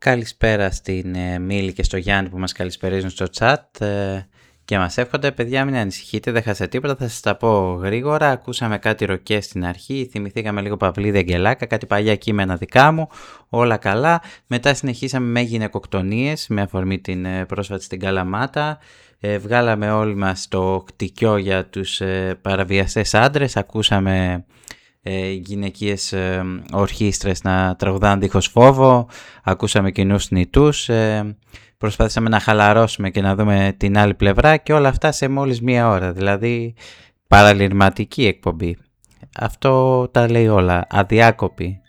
Καλησπέρα στην Μίλη και στο Γιάννη που μας καλησπερίζουν στο chat και μας εύχονται. Παιδιά, μην ανησυχείτε, δεν χάσατε τίποτα, θα σας τα πω γρήγορα. Ακούσαμε κάτι ροκές στην αρχή, θυμηθήκαμε λίγο Παυλίδη Αγγελάκα, κάτι παλιά κείμενα δικά μου, όλα καλά. Μετά συνεχίσαμε με γυναικοκτονίες με αφορμή την πρόσφατη στην Καλαμάτα. Βγάλαμε όλοι μας το κτικιό για τους παραβιαστές άντρες, ακούσαμε γυναικείες ορχήστρες να τραγουδάνε δίχως φόβο, ακούσαμε κοινούς νητούς, προσπάθησαμε να χαλαρώσουμε και να δούμε την άλλη πλευρά και όλα αυτά σε μόλις μία ώρα, δηλαδή παραλυρματική εκπομπή. Αυτό τα λέει όλα, αδιάκοπη.